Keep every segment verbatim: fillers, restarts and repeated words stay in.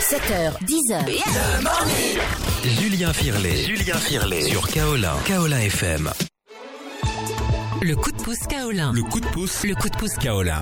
sept heures, dix heures. Julien Firlet. Julien Firlet. Sur Kaolin. Kaolin F M. Le coup de pouce Kaolin. Le coup de pouce. Le coup de pouce Kaolin.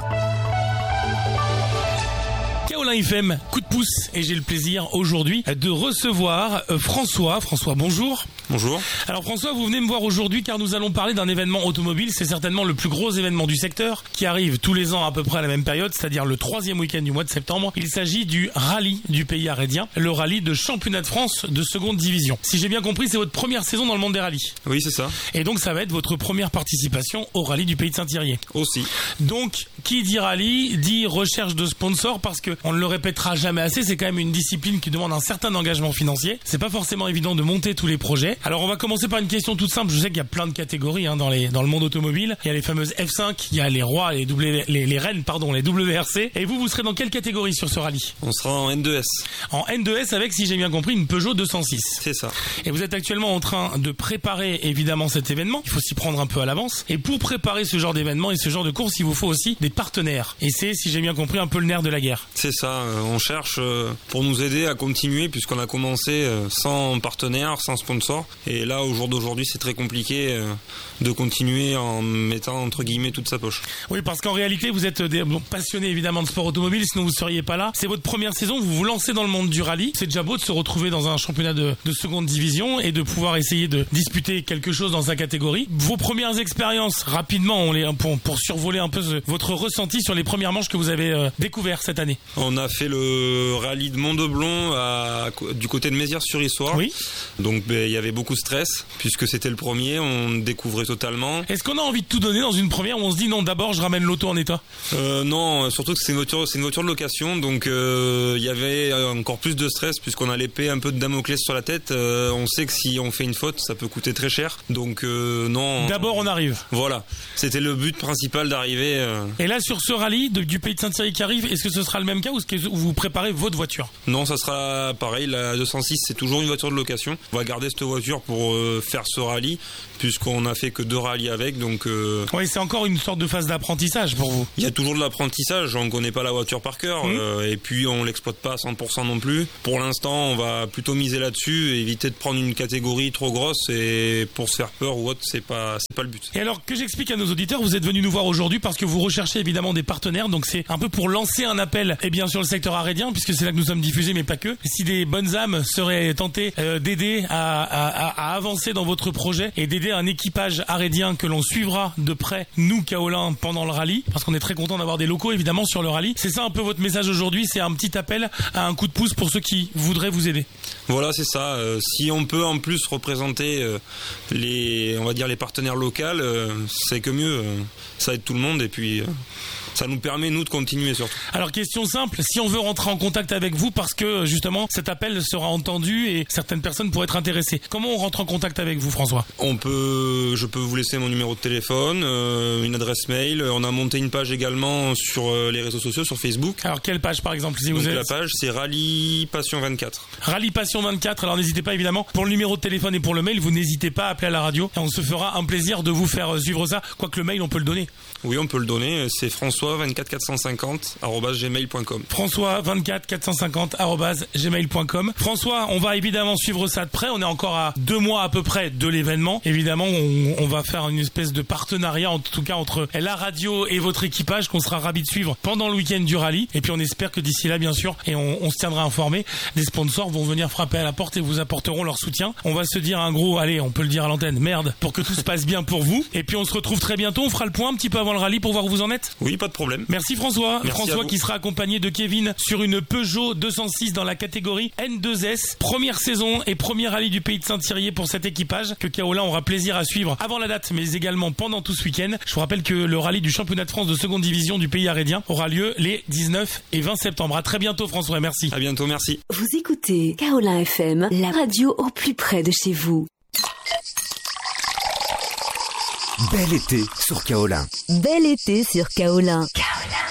Kaolin F M, coup de pouce, et j'ai le plaisir aujourd'hui de recevoir François. François, bonjour. Bonjour. Alors François, vous venez me voir aujourd'hui car nous allons parler d'un événement automobile. C'est certainement le plus gros événement du secteur qui arrive tous les ans à peu près à la même période, c'est-à-dire le troisième week-end du mois de septembre. Il s'agit du rallye du pays arédien, le rallye de championnat de France de seconde division. Si j'ai bien compris, c'est votre première saison dans le monde des rallyes. Oui, c'est ça. Et donc ça va être votre première participation au rallye du pays de Saint-Thierry. Aussi. Donc, qui dit rallye dit recherche de sponsors, parce que on ne le répétera jamais assez, c'est quand même une discipline qui demande un certain engagement financier. C'est pas forcément évident de monter tous les projets. Alors on va commencer par une question toute simple. Je sais qu'il y a plein de catégories hein, dans les dans le monde automobile. Il y a les fameuses F cinq, il y a les rois, les w, les, les reines, pardon, les W R C. Et vous, vous serez dans quelle catégorie sur ce rallye? On sera en N deux S. En N deux S avec, si j'ai bien compris, une Peugeot deux cent six. C'est ça. Et vous êtes actuellement en train de préparer évidemment cet événement. Il faut s'y prendre un peu à l'avance. Et pour préparer ce genre d'événement et ce genre de course, il vous faut aussi des partenaires. Et c'est, si j'ai bien compris, un peu le nerf de la guerre. C'est ça. Euh, on cherche euh, pour nous aider à continuer, puisqu'on a commencé euh, sans partenaire, sans sponsor. Et là, au jour d'aujourd'hui, c'est très compliqué euh, de continuer en mettant entre guillemets toute sa poche. Oui, parce qu'en réalité, vous êtes des, bon, passionné évidemment de sport automobile, sinon vous seriez pas là. C'est votre première saison, vous vous lancez dans le monde du rallye. C'est déjà beau de se retrouver dans un championnat de, de seconde division et de pouvoir essayer de disputer quelque chose dans sa catégorie. Vos premières expériences, rapidement, on les, pour, pour survoler un peu ce, votre ressenti sur les premières manches que vous avez euh, découvert cette année. On a fait le rallye de Mont-de-Blon à, du côté de Mézières-sur-Issoire. Oui. Donc ben, il y avait beaucoup de stress, puisque c'était le premier, on découvrait totalement. Est-ce qu'on a envie de tout donner dans une première où on se dit non, d'abord je ramène l'auto en état? euh, Non, surtout que c'est une voiture, c'est une voiture de location, donc il euh, y avait encore plus de stress, puisqu'on a l'épée un peu de Damoclès sur la tête. Euh, on sait que si on fait une faute, ça peut coûter très cher. Donc euh, non. D'abord on arrive. Voilà, c'était le but principal d'arriver. Euh... Et là sur ce rallye de, du pays de Saint-Thierry qui arrive, est-ce que ce sera le même cas ou est-ce que vous préparez votre voiture? Non, ça sera pareil. La deux cent six, c'est toujours une voiture de location. On va garder cette voiture pour euh, faire ce rallye, puisqu'on a fait que deux rallyes avec. Donc euh... oui, c'est encore une sorte de phase d'apprentissage pour vous. Il y a toujours de l'apprentissage. On connaît pas la voiture par cœur, mmh. euh, et puis on l'exploite pas à cent pour cent non plus. Pour l'instant, on va plutôt miser là-dessus, et éviter de prendre une catégorie trop grosse et pour se faire peur ou autre. C'est pas, c'est pas le but. Et alors que j'explique à nos auditeurs, vous êtes venus nous voir aujourd'hui parce que vous recherchez évidemment des partenaires. Donc c'est un peu pour lancer un appel, et bien sur le secteur arédien, puisque c'est là que nous sommes diffusés, mais pas que. Si des bonnes âmes seraient tentées euh, d'aider à, à, à avancer dans votre projet et d'aider un équipage arédien que l'on suivra de près, nous Kaolin, pendant le rallye, parce qu'on est très content d'avoir des locaux évidemment sur le rallye. C'est ça un peu votre message aujourd'hui, c'est un petit appel à un coup de pouce pour ceux qui voudraient vous aider. Voilà, c'est ça. Euh, si on peut en plus représenter euh, les, on va dire les partenaires locaux, euh, c'est que mieux. Euh, ça aide tout le monde et puis. Euh... Ça nous permet, nous, de continuer surtout. Alors, question simple, si on veut rentrer en contact avec vous, parce que, justement, cet appel sera entendu et certaines personnes pourraient être intéressées. Comment on rentre en contact avec vous, François? On peut, je peux vous laisser mon numéro de téléphone, euh, une adresse mail. On a monté une page également sur euh, les réseaux sociaux, sur Facebook. Alors, quelle page, par exemple, si vous Donc, êtes... la page, c'est Rallye Passion vingt-quatre. Rallye Passion vingt-quatre. Alors, n'hésitez pas, évidemment, pour le numéro de téléphone et pour le mail, vous n'hésitez pas à appeler à la radio. Et on se fera un plaisir de vous faire suivre ça. Quoique le mail, on peut le donner. Oui, on peut le donner. C'est François vingt-quatre quatre cent cinquante arobase gmail point com. François vingt-quatre quatre cent cinquante arobase gmail point com. François, on va évidemment suivre ça de près. On est encore à deux mois à peu près de l'événement. Évidemment, on, on va faire une espèce de partenariat, en tout cas entre la radio et votre équipage, qu'on sera ravis de suivre pendant le week-end du rallye. Et puis on espère que d'ici là, bien sûr, et on, on se tiendra informé, des sponsors vont venir frapper à la porte et vous apporteront leur soutien. On va se dire un gros, allez, on peut le dire à l'antenne, merde, pour que tout se passe bien pour vous. Et puis on se retrouve très bientôt. On fera le point un petit peu avant le rallye pour voir où vous en êtes. Oui, pas de problème. Merci François. Merci François qui sera accompagné de Kevin sur une Peugeot deux cent six dans la catégorie N deux S. Première saison et premier rallye du pays de Saint-Thierry pour cet équipage que Kaolin aura plaisir à suivre avant la date, mais également pendant tout ce week-end. Je vous rappelle que le rallye du championnat de France de seconde division du pays arédien aura lieu les dix-neuf et vingt septembre. À très bientôt François, merci. À bientôt, merci. Vous écoutez Kaolin F M, la radio au plus près de chez vous. Bel été sur Kaolin. Bel été sur Kaolin. Kaolin.